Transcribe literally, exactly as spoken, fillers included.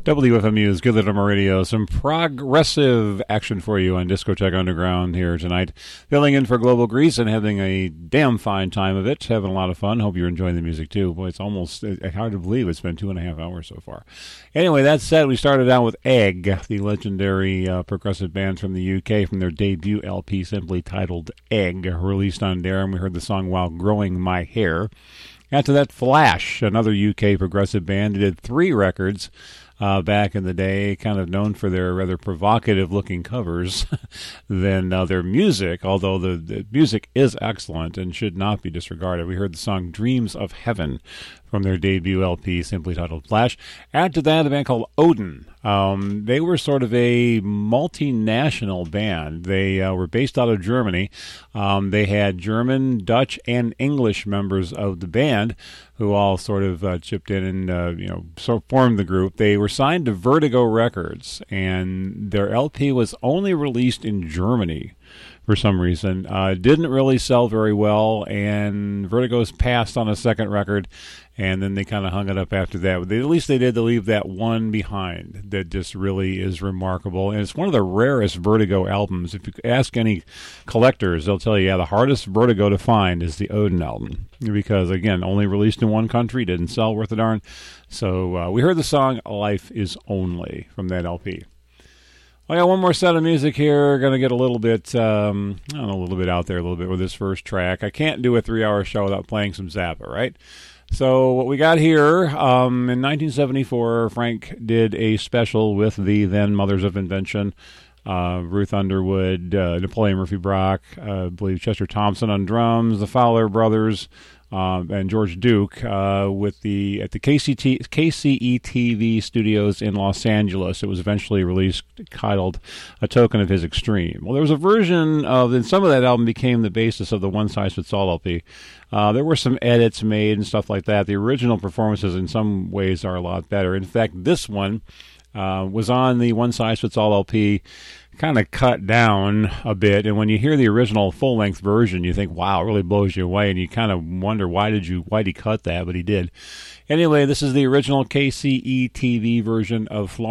W F M U's Good Little Radio. Some progressive action for you on Discotheque Underground here tonight. Filling in for Global Grease and having a damn fine time of it. Having a lot of fun. Hope you're enjoying the music too. Boy, it's almost it's hard to believe it's been two and a half hours so far. Anyway, that said, we started out with Egg, the legendary uh, progressive band from the U K, from their debut L P simply titled Egg, released on there, and we heard the song While Growing My Hair. After that, Flash, another U K progressive band. They did three records uh, back in the day, kind of known for their rather provocative-looking covers than uh, their music, although the, the music is excellent and should not be disregarded. We heard the song Dreams of Heaven from their debut L P, simply titled Flash. After that, a band called Odin. Um, they were sort of a multinational band. They uh, were based out of Germany. Um, they had German, Dutch, and English members of the band who all sort of uh, chipped in and uh, you know so formed the group. They were signed to Vertigo Records, and their L P was only released in Germany for some reason. Uh, didn't really sell very well, and Vertigo's passed on a second record, and then they kind of hung it up after that. But they, at least they did to leave that one behind that just really is remarkable. And it's one of the rarest Vertigo albums. If you ask any collectors, they'll tell you, yeah, the hardest Vertigo to find is the Odin album. Because, again, only released in one country, didn't sell worth a darn. So uh, we heard the song Life Is Only from that L P. I got one more set of music here. Going to get a little bit, um, I don't know, a little bit out there a little bit with this first track. I can't do a three-hour show without playing some Zappa, right? So what we got here, um, in nineteen seventy-four, Frank did a special with the then Mothers of Invention, uh, Ruth Underwood, uh, Napoleon Murphy Brock, uh, I believe Chester Thompson on drums, the Fowler Brothers, Um, and George Duke uh, with the at the K C T, K C E T V studios in Los Angeles. It was eventually released titled A Token of His Extreme. Well, there was a version of, and some of that album became the basis of the One Size Fits All L P. Uh, there were some edits made and stuff like that. The original performances in some ways are a lot better. In fact, this one uh, was on the One Size Fits All L P, kind of cut down a bit, and when you hear the original full-length version, you think, wow, it really blows you away, and you kind of wonder, why did you, why did he cut that? But he did. Anyway, this is the original K C E T V version of Florence